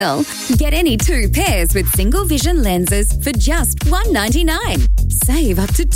Get any 2 pairs with single vision lenses for just $199. Save up to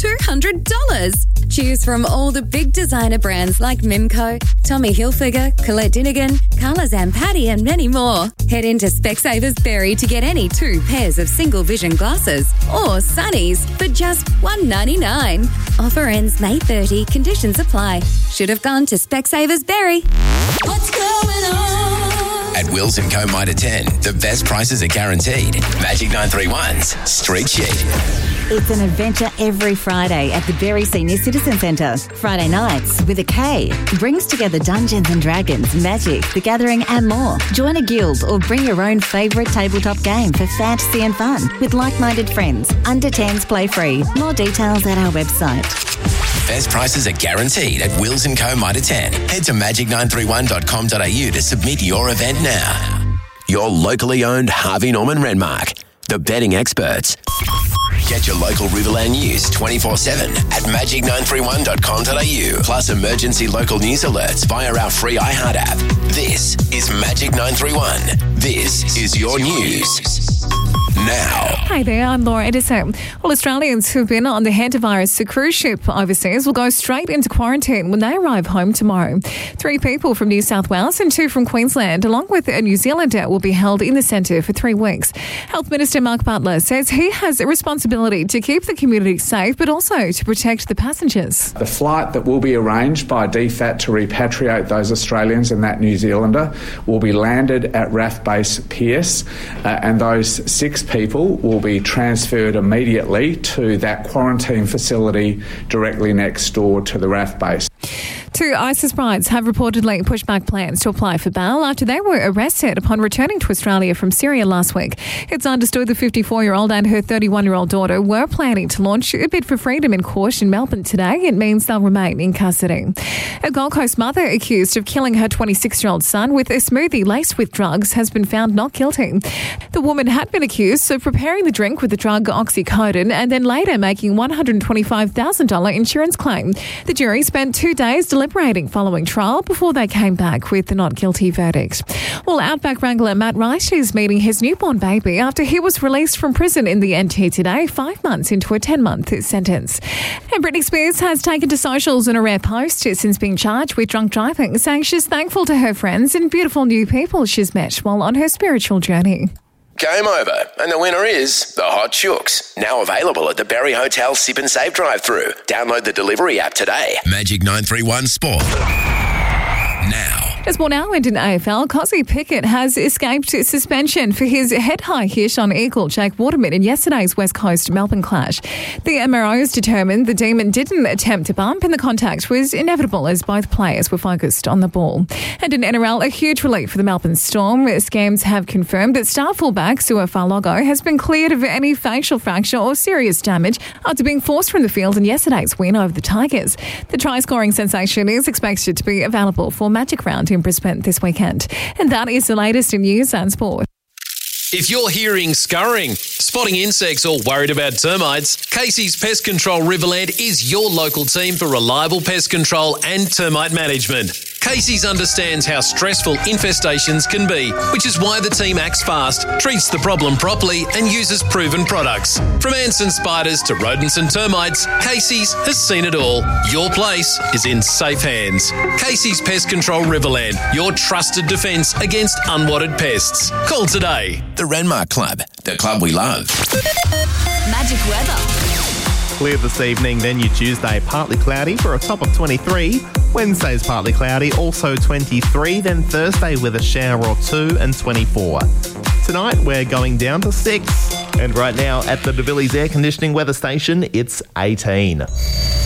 $200. Choose from all the big designer brands like Mimco, Tommy Hilfiger, Colette Dinigan, Carla Zampatti and many more. Head into Specsavers Berry to get any 2 pairs of single vision glasses or sunnies for just $199. Offer ends May 30. Conditions apply. Should have gone to Specsavers Berry. What's going on? At Wills & Co. Mitre 10, the best prices are guaranteed. Magic 931's Street Sheet. It's an adventure every Friday at the Berry Senior Citizen Centre. Friday nights with a K brings together Dungeons and Dragons, Magic, The Gathering and more. Join a guild or bring your own favourite tabletop game for fantasy and fun with like-minded friends. Under 10s play free. More details at our website. Best prices are guaranteed at Wills & Co. Mitre 10. Head to magic931.com.au to submit your event now. Your locally owned Harvey Norman Renmark, the betting experts. Get your local Riverland news 24/7 at magic931.com.au. Plus emergency local news alerts via our free iHeart app. This is Magic 931. This is your news. Now. Hi there, I'm Laura Edison. Well, Australians who've been on the hantavirus cruise ship overseas will go straight into quarantine when they arrive home tomorrow. 3 people from New South Wales and 2 from Queensland, along with a New Zealander, will be held in the centre for 3 weeks. Health Minister Mark Butler says he has a responsibility to keep the community safe, but also to protect the passengers. The flight that will be arranged by DFAT to repatriate those Australians and that New Zealander will be landed at RAF Base Pearce, and those 6 people will be transferred immediately to that quarantine facility directly next door to the RAF base. 2 ISIS brides have reportedly pushed back plans to apply for bail after they were arrested upon returning to Australia from Syria last week. It's understood the 54-year-old and her 31-year-old daughter were planning to launch a bid for freedom in court in Melbourne today. It means they'll remain in custody. A Gold Coast mother accused of killing her 26-year-old son with a smoothie laced with drugs has been found not guilty. The woman had been accused of preparing the drink with the drug oxycodone and then later making $125,000 insurance claim. The jury spent 2 days deliberating following trial before they came back with the not guilty verdict. Well, Outback Wrangler Matt Wright is meeting his newborn baby after he was released from prison in the NT today, 5 months into a 10-month sentence. And Britney Spears has taken to socials in a rare post since being charged with drunk driving, saying she's thankful to her friends and beautiful new people she's met while on her spiritual journey. Game over, and the winner is the Hot Chooks. Now available at the Berry Hotel Sip and Save drive-thru. Download the delivery app today. Magic 931 Sport. Now. As more now and in AFL, Cozzy Pickett has escaped suspension for his head-high hit on Eagle Jake Waterman in yesterday's West Coast Melbourne clash. The MROs determined the Demon didn't attempt to bump and the contact was inevitable as both players were focused on the ball. And in NRL, a huge relief for the Melbourne Storm. Scams have confirmed that star fullback Sua Falogo has been cleared of any facial fracture or serious damage after being forced from the field in yesterday's win over the Tigers. The try-scoring sensation is expected to be available for Magic Round in Brisbane this weekend. And that is the latest in news and sport. If you're hearing scurrying, spotting insects or worried about termites, Casey's Pest Control Riverland is your local team for reliable pest control and termite management. Casey's understands how stressful infestations can be, which is why the team acts fast, treats the problem properly and uses proven products. From ants and spiders to rodents and termites, Casey's has seen it all. Your place is in safe hands. Casey's Pest Control Riverland, your trusted defence against unwanted pests. Call today. The Renmark Club, the club we love. Magic weather. Clear this evening, then your Tuesday partly cloudy for a top of 23. Wednesday's partly cloudy, also 23. Then Thursday with a shower or 2 and 24. Tonight we're going down to 6. And right now at the De Villiers Air Conditioning weather station, it's 18.